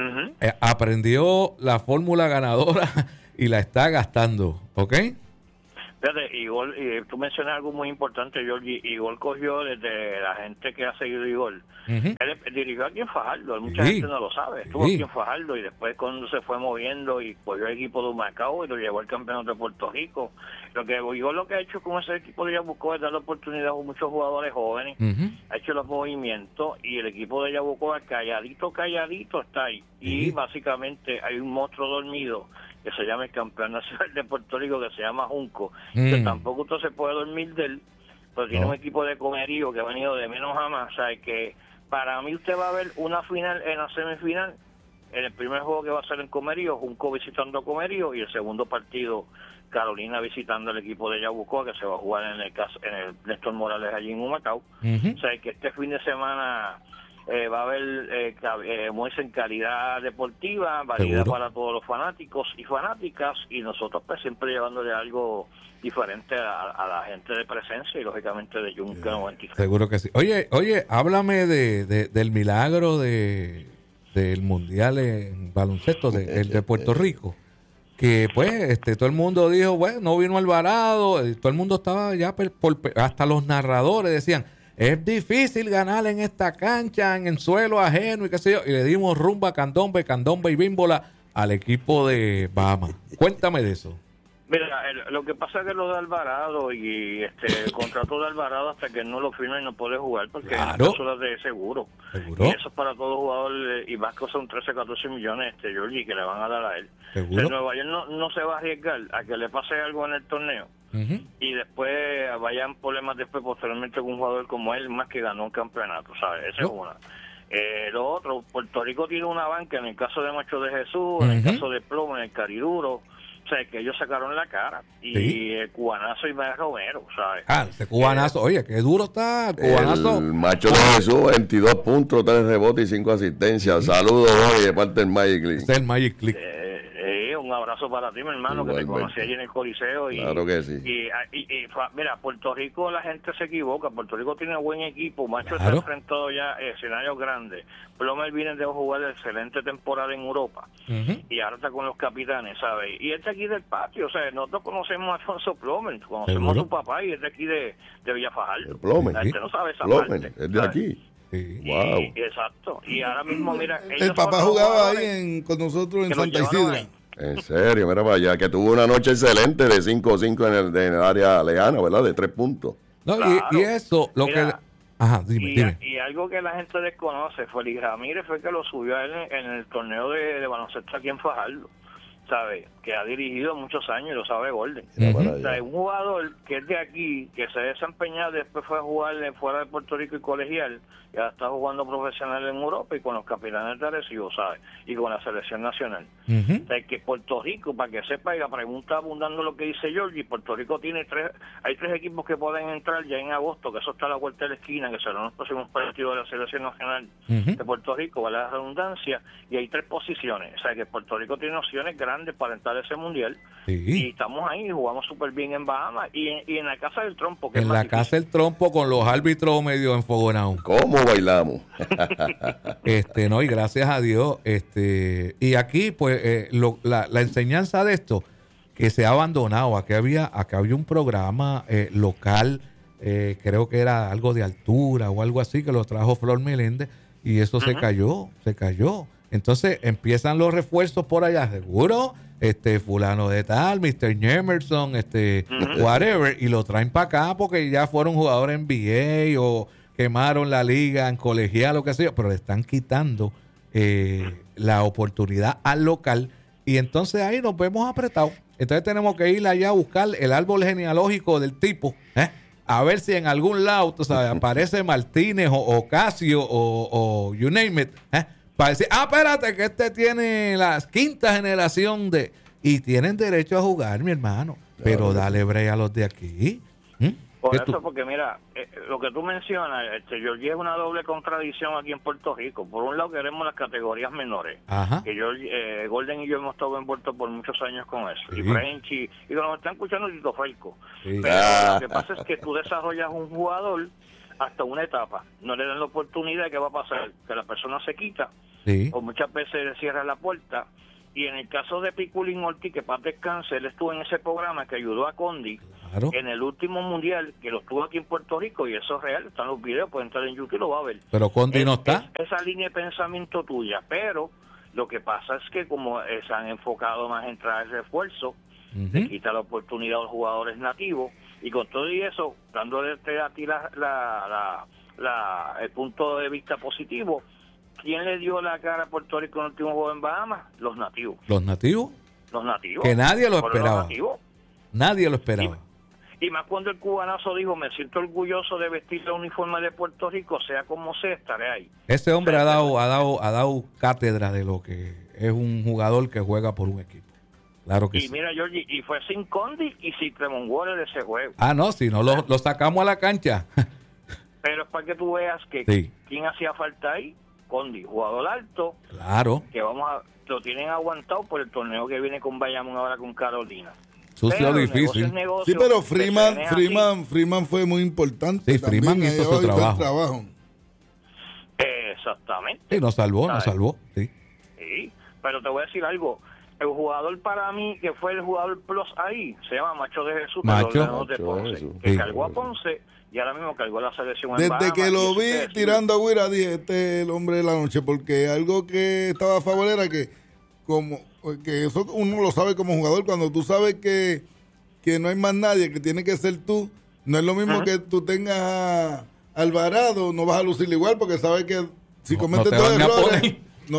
aprendió la fórmula ganadora y la está gastando, ¿ok? Fíjate, Igor, tú mencionas algo muy importante, Georgie. Igor cogió desde la gente que ha seguido Igor. Él dirigió aquí en Fajardo, mucha gente no lo sabe. Estuvo aquí en Fajardo y después cuando se fue moviendo y cogió el equipo de Humacao y lo llevó al campeonato de Puerto Rico. Igor lo que ha hecho con ese equipo de Yabucoa es dar la oportunidad a muchos jugadores jóvenes. Ha hecho los movimientos y el equipo de Yabucoa calladito está ahí. Y básicamente hay un monstruo dormido que se llama el campeón nacional de Puerto Rico, que se llama Junco, que tampoco usted se puede dormir de él, pero tiene un equipo de comerío que ha venido de menos a más. O sea, que para mí usted va a ver una final en la semifinal, en el primer juego que va a ser en Comerío, Junco visitando a Comerío, y el segundo partido, Carolina visitando el equipo de Yabucoa, que se va a jugar en el Néstor Morales allí en Humacao. O sea, que este fin de semana va a haber muestra en calidad deportiva, variedad para todos los fanáticos y fanáticas, y nosotros pues siempre llevándole algo diferente a la gente de presencia y lógicamente de Yunque 93. Seguro que sí. Oye, háblame del milagro del Mundial en baloncesto de Puerto Rico, que pues todo el mundo dijo, bueno, no vino Alvarado, todo el mundo estaba ya hasta los narradores decían, es difícil ganar en esta cancha, en el suelo ajeno y qué sé yo. Y le dimos rumba, candombe y bímbola al equipo de Bahamas. Cuéntame de eso. Mira, lo que pasa es que lo de Alvarado y el contrato de Alvarado hasta que no lo firme no puede jugar porque es cláusulas de seguro. Y eso es para todo jugador y más que son 13, 14 millones, Georgie, que le van a dar a él. ¿Seguro? Nueva York no se va a arriesgar a que le pase algo en el torneo. Y después vayan problemas posteriormente con un jugador como él, más que ganó un campeonato, ¿sabes? Esa es una. Lo otro, Puerto Rico tiene una banca en el caso de Macho de Jesús, en el caso de Plomo, en el Cariduro. O sea, que ellos sacaron la cara. Y el cubanazo Ismael Romero, ¿sabes? Ese cubanazo, oye, qué duro está el cubanazo. El Macho de Jesús, 22 puntos, 3 rebotes y 5 asistencias. Saludos, hoy de parte del Magic Click. Este es el Magic Click. Un abrazo para ti, mi hermano, que te conocí allí en el Coliseo. Claro que sí. Mira, Puerto Rico la gente se equivoca. Puerto Rico tiene buen equipo. Macho está enfrentado ya escenarios grandes. Plomer viene de jugar excelente temporada en Europa. Y ahora está con los capitanes, ¿sabes? Y este aquí del patio. O sea, nosotros conocemos a Alfonso Plomer. Conocemos a su papá y es de aquí de Villa Fajardo. Plomer. La gente no sabe esa parte. Es de aquí. Sí. Wow. Exacto. Y ahora mismo, mira... El papá jugaba ahí con nosotros en Santa Isidra. En serio, mira para allá, que tuvo una noche excelente de 5-5 en el área lejana, ¿verdad? De 3 puntos. No, claro. y eso, lo mira, que... Ajá, dime. Y algo que la gente desconoce, Félix Ramírez fue que lo subió a él en el torneo de baloncesto aquí en Fajardo, ¿sabes? Que ha dirigido muchos años y lo sabe Golden. O sea, un jugador que es de aquí, que se ha desempeñado, después fue a jugar fuera de Puerto Rico y colegial, ya está jugando profesional en Europa y con los capitanes de Arecibo, ¿sabes? Y con la selección nacional. O sea, que Puerto Rico, para que sepa, y la pregunta abundando lo que dice Georgie, Puerto Rico tiene hay 3 equipos que pueden entrar ya en agosto, que eso está a la vuelta de la esquina, que serán los próximos partidos de la selección nacional de Puerto Rico, vale la redundancia, y hay 3 posiciones. O sea, que Puerto Rico tiene opciones grandes para entrar a ese mundial. Y estamos ahí, jugamos súper bien en Bahamas y en la Casa del Trompo. Que en la Casa del Trompo con los árbitros medio enfogonados. ¿Cómo bailamos? No, y gracias a Dios. Y aquí, pues, la enseñanza de esto, que se ha abandonado. Aquí había un programa local, creo que era algo de altura o algo así, que lo trajo Flor Meléndez, y eso se cayó. Entonces empiezan los refuerzos por allá, seguro, fulano de tal, Mr. Emerson, whatever, y lo traen para acá porque ya fueron jugadores NBA o quemaron la liga en colegial o qué sé yo, pero le están quitando la oportunidad al local y entonces ahí nos vemos apretados. Entonces tenemos que ir allá a buscar el árbol genealógico del tipo, a ver si en algún lado, tú sabes, aparece Martínez o Casio o you name it, para decir, espérate, que tiene la 5ª generación y tienen derecho a jugar, mi hermano. Claro, pero dale break a los de aquí. Por eso, porque mira, lo que tú mencionas, Georgie es una doble contradicción aquí en Puerto Rico. Por un lado queremos las categorías menores, que Golden y yo hemos estado envueltos por muchos años con eso, y Frenchy, y nos están escuchando Tito Felco. Pero lo que pasa es que tú desarrollas un jugador hasta una etapa, no le dan la oportunidad. ¿Qué va a pasar? Que la persona se quita, o muchas veces le cierra la puerta. Y en el caso de Piculín Ortiz, que paz descanse, él estuvo en ese programa que ayudó a Condi en el último mundial, que lo estuvo aquí en Puerto Rico, y eso es real, están los videos, pueden entrar en YouTube y lo va a ver. Pero Condi no está. Esa línea de pensamiento tuya, pero lo que pasa es que como se han enfocado más en traer refuerzo, le quita la oportunidad a los jugadores nativos, y con todo y eso, dándole a ti el punto de vista positivo, ¿quién le dio la cara a Puerto Rico en el último juego en Bahamas? Los nativos. ¿Los nativos? Los nativos. Que nadie lo esperaba. Nadie lo esperaba. Y más cuando el cubanazo dijo, me siento orgulloso de vestir el uniforme de Puerto Rico, sea como sea, estaré ahí. Ese hombre ha dado cátedra de lo que es un jugador que juega por un equipo. Claro que sí. Y mira, Georgie, y fue sin Condi y sin Tremont Water de ese juego. No, si no lo sacamos a la cancha. Pero es para que tú veas que quién hacía falta ahí. Condi, jugador alto. Claro. Que lo tienen aguantado por el torneo que viene con Bayamón ahora con Carolina. Sucio difícil. Sí, pero Freeman fue muy importante. Sí, Freeman hizo su trabajo. Exactamente. Sí, nos salvó. Sí. Sí, pero te voy a decir algo. El jugador para mí, que fue el jugador plus ahí, se llama Macho de Jesús, de Ponce, que cargó a Ponce y ahora mismo cargó la selección. Desde que lo vi tirando a Guira, dije, este es el hombre de la noche, porque algo que estaba a favor era que eso uno lo sabe como jugador, cuando tú sabes que no hay más nadie, que tiene que ser tú, no es lo mismo que tú tengas a Alvarado, no vas a lucir igual, porque sabes que si cometes dos errores...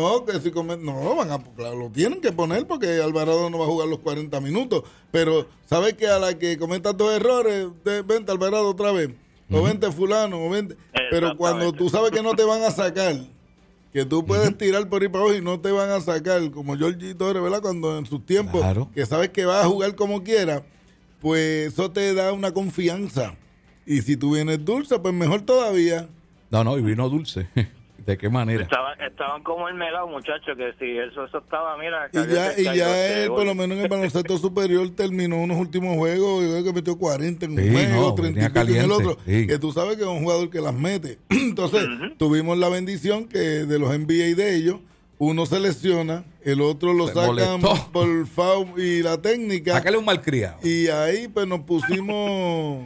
claro, lo tienen que poner porque Alvarado no va a jugar los 40 minutos, pero sabes que a la que cometas dos errores, vente Alvarado otra vez, o vente fulano, o vente, pero cuando tú sabes que no te van a sacar, que tú puedes tirar por ahí para abajo y no te van a sacar, como Georgie Torres, ¿verdad? Cuando en sus tiempos, que sabes que vas a jugar como quiera, pues eso te da una confianza, y si tú vienes dulce, pues mejor todavía. Y vino dulce. ¿De qué manera? Estaban como el melado, muchachos, que si eso estaba, mira... Y ya él, por lo menos en el baloncesto superior, terminó unos últimos juegos, yo creo que metió 40 en un juego, 30 en el otro, que tú sabes que es un jugador que las mete. Entonces, tuvimos la bendición que de los NBA de ellos, uno se lesiona, el otro lo sacan por foul y la técnica. Sácale un malcriado. Y ahí, pues, nos pusimos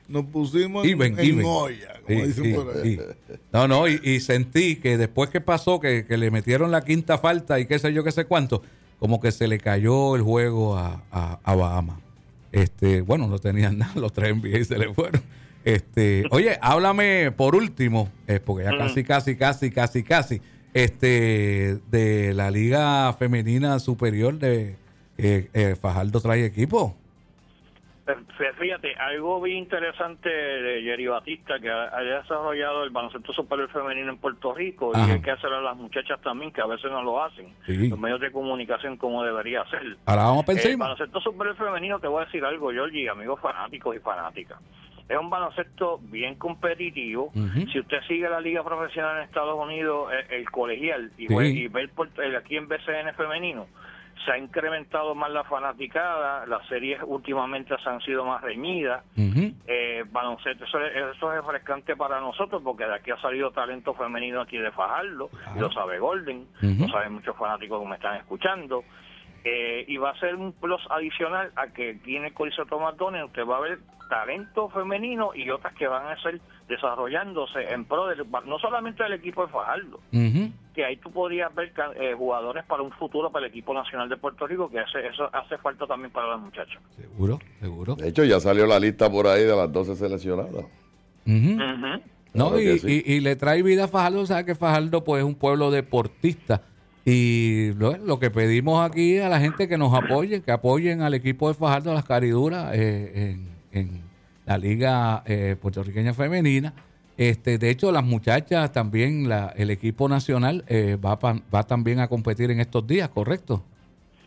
en olla, como dicen por ahí. Y sentí que después que pasó, que le metieron la quinta falta y qué sé yo, qué sé cuánto, como que se le cayó el juego a Bahamas. No tenían nada, los 3 NBA se le fueron. Oye, háblame por último, porque ya casi, de la Liga Femenina Superior de Fajardo trae equipo. Fíjate, algo bien interesante de Jerry Batista, que ha desarrollado el baloncesto superior femenino en Puerto Rico, y hay que hacerlo a las muchachas también, que a veces no lo hacen, los medios de comunicación como debería ser. Ahora vamos a pensar. El baloncesto superior femenino, te voy a decir algo, Georgie, amigos fanáticos y fanáticas. Es un baloncesto bien competitivo. Si usted sigue la liga profesional en Estados Unidos, el colegial, y ve aquí en BCN femenino, se ha incrementado más la fanaticada, las series últimamente han sido más reñidas, baloncesto, eso es refrescante para nosotros, porque de aquí ha salido talento femenino aquí de Fajardo, lo sabe Golden, lo saben muchos fanáticos que me están escuchando, y va a ser un plus adicional a que tiene Coliseo Tomás Donen. Usted va a ver talento femenino y otras que van a ser desarrollándose en pro no solamente del equipo de Fajardo, que ahí tú podrías ver jugadores para un futuro para el equipo nacional de Puerto Rico, que eso hace falta también para las muchachas. Seguro. De hecho, ya salió la lista por ahí de las 12 seleccionadas. Y le trae vida a Fajardo. O sea que Fajardo pues es un pueblo deportista. Y lo que pedimos aquí a la gente que nos apoyen, que apoyen al equipo de Fajardo, a las cariduras en la Liga Puertorriqueña Femenina. De hecho, las muchachas también, el equipo nacional va también a competir en estos días, ¿correcto?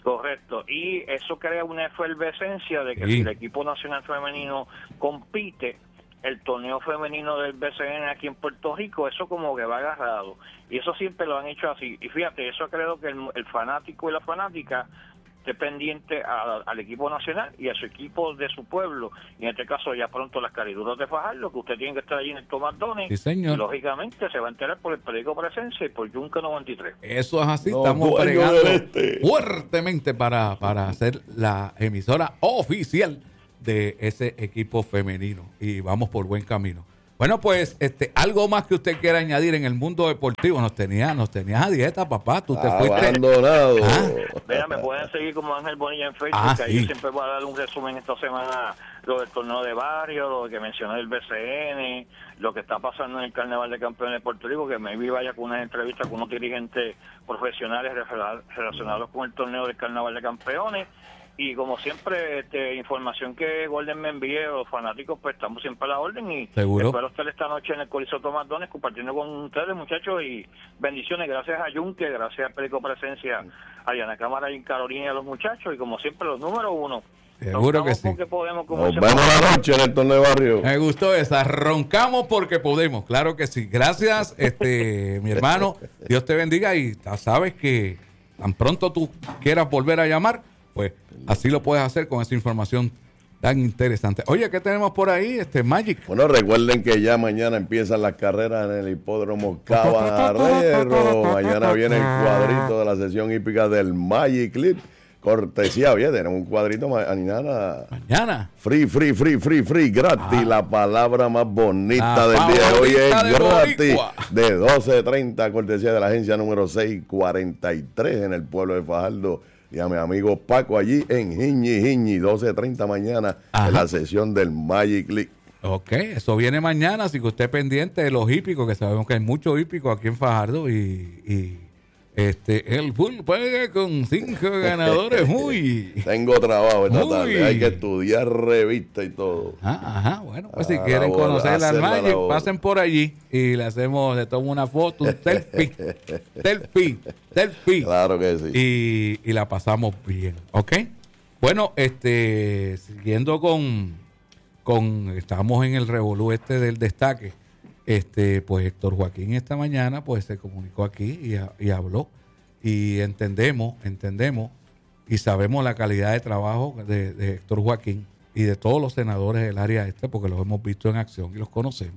Correcto, y eso crea una efervescencia de que si el equipo nacional femenino compite, el torneo femenino del BCN aquí en Puerto Rico, eso como que va agarrado, y eso siempre lo han hecho así, y fíjate, eso creo que el fanático y la fanática esté pendiente al equipo nacional y a su equipo de su pueblo, y en este caso ya pronto las Cariduras de Fajardo, que usted tiene que estar allí en el Tomás Dones, sí, señor. Y lógicamente se va a enterar por el periódico Presencia y por Yunca 93. Eso es así, estamos bregando fuertemente para hacer la emisora oficial de ese equipo femenino, y vamos por buen camino. Bueno, pues algo más que usted quiera añadir en el mundo deportivo. Nos tenías a dieta, papá. Tú te fuiste abandonado. Mira, me pueden seguir como Ángel Bonilla en Facebook, que ahí siempre voy a dar un resumen esta semana, lo del torneo de barrio, lo que mencioné del BCN, lo que está pasando en el Carnaval de Campeones de Puerto Rico, que me vaya con unas entrevistas con unos dirigentes profesionales relacionados con el torneo del Carnaval de Campeones. Y como siempre, información que Golden me envíe, los fanáticos, pues estamos siempre a la orden, y ¿seguro? Espero estar esta noche en el Coliseo Tomás Dones compartiendo con ustedes, muchachos, y bendiciones, gracias a Yunque, gracias a Perico Presencia, a Diana Cámara y Carolina y a los muchachos, y como siempre los números uno. Seguro que sí. Nos vemos la noche en el torneo de barrio. Me gustó esa, roncamos porque podemos, claro que sí. Gracias, mi hermano, Dios te bendiga, y sabes que tan pronto tú quieras volver a llamar, pues así lo puedes hacer con esa información tan interesante. Oye, ¿qué tenemos por ahí, Magic? Bueno, recuerden que ya mañana empiezan las carreras en el hipódromo Cabarrero. Mañana viene el cuadrito de la sesión hípica del Magic Clip. Cortesía, oye, tenemos un cuadrito mañana. Free, gratis. La palabra más bonita del día de hoy es gratis. De 12:30, cortesía de la agencia número 643 en el pueblo de Fajardo. Y a mi amigo Paco allí en Jiñi, 12:30 mañana. Ajá. En la sesión del Magic League. Ok, eso viene mañana, así que usted pendiente de los hípicos, que sabemos que hay muchos hípicos aquí en Fajardo, y el full juega con 5 ganadores. Tengo trabajo esta tarde, hay que estudiar revista y todo. Ajá, bueno, pues si quieren conocer al Magic, pasen por allí y le tomo una foto, un selfie. Claro que sí. Y la pasamos bien, ¿ok? Bueno, siguiendo con estamos en el revolú del destaque. Pues Héctor Joaquín esta mañana pues se comunicó aquí y habló, y entendemos y sabemos la calidad de trabajo de Héctor Joaquín y de todos los senadores del área porque los hemos visto en acción y los conocemos,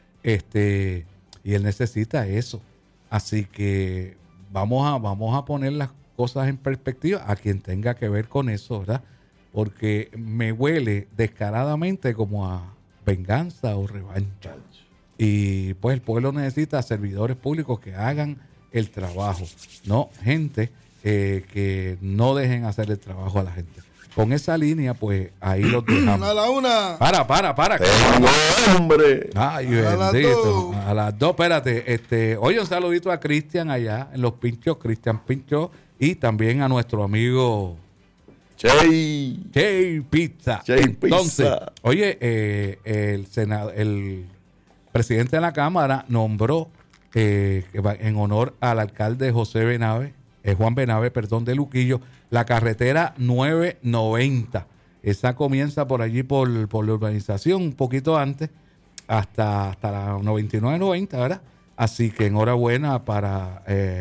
y él necesita eso, así que vamos a poner las cosas en perspectiva a quien tenga que ver con eso, ¿verdad? Porque me huele descaradamente como a venganza o revancha. Y pues el pueblo necesita servidores públicos que hagan el trabajo, no gente que no dejen hacer el trabajo a la gente. Con esa línea, pues ahí los dejamos. A la una. Para. ¡Hombre! Ay, bendito. A las dos, espérate. Oye, un saludito a Cristian allá en Los Pinchos, Cristian Pincho, y también a nuestro amigo Che Pizza. Entonces, oye, el presidente de la Cámara nombró en honor al alcalde Juan Benave, de Luquillo, la carretera 990. Esa comienza por allí por la urbanización, un poquito antes, hasta la 99-90, ¿verdad? Así que enhorabuena para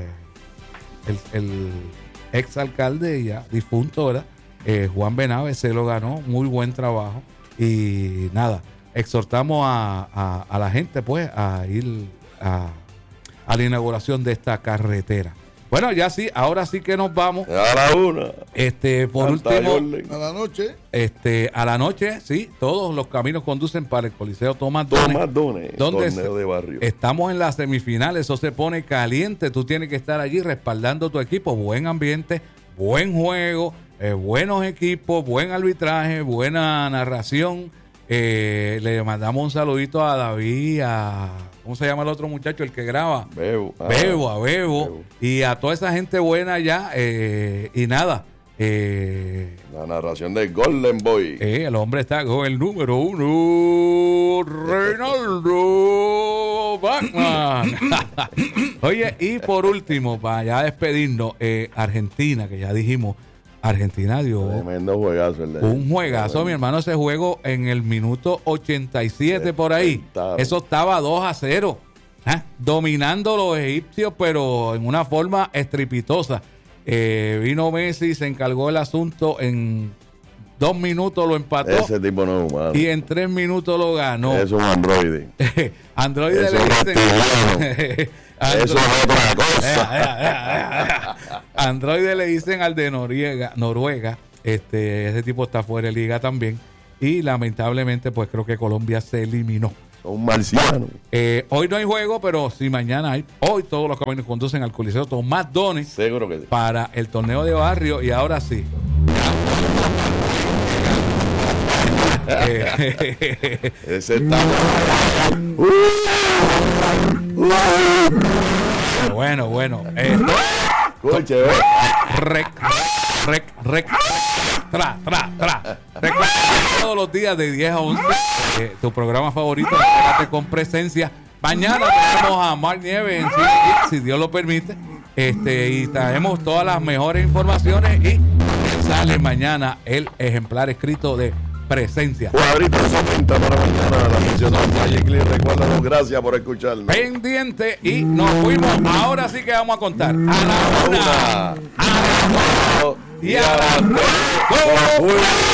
el exalcalde ya difunto, ¿verdad? Juan Benave, se lo ganó, muy buen trabajo, y nada. Exhortamos a la gente pues a ir a la inauguración de esta carretera. Bueno, ya sí, ahora sí que nos vamos. A la una. Por último, a la noche. A la noche, sí, todos los caminos conducen para el Coliseo Tomás Dones, donde torneo de barrio. Estamos en las semifinales, eso se pone caliente, tú tienes que estar allí respaldando tu equipo, buen ambiente, buen juego, buenos equipos, buen arbitraje, buena narración. Le mandamos un saludito a David, ¿cómo se llama el otro muchacho? El que graba. Bebo. Y a toda esa gente buena allá. Y nada. La narración de Golden Boy. El hombre está con el número 1, Reinaldo Bachman. Oye, y por último, para ya despedirnos, Argentina, que ya dijimos, Argentina dio tremendo juegazo. Un juegazo, mi hermano, ese juego en el minuto 87 por ahí. Eso estaba 2-0. Dominando los egipcios, pero en una forma estrepitosa. Vino Messi, se encargó el asunto, en 2 minutos lo empató. Ese tipo no es humano. Y en 3 minutos lo ganó. Es un androide. Androide le dicen. Eso es otra cosa. Androide le dicen al de Noruega. Ese tipo está fuera de liga también. Y lamentablemente, pues creo que Colombia se eliminó. Un marciano. Hoy no hay juego, pero sí mañana hay. Hoy todos los caminos conducen al Coliseo Tomás Dones. Seguro que sí. Para el torneo de barrio. Y ahora sí. Ese está. Bueno. Escuche, todos los días de 10 a 11 tu programa favorito, Espérate con Presencia. Mañana tenemos a Mark Nieves en si Dios lo permite, y traemos todas las mejores informaciones y sale mañana el ejemplar escrito de Presencia. Cuadrito comenta para mañana la misión de Magic League. Recuérdanos, gracias por escucharnos. Pendiente y nos fuimos. Ahora sí que vamos a contar. A la 1, a la 2 y a la 3.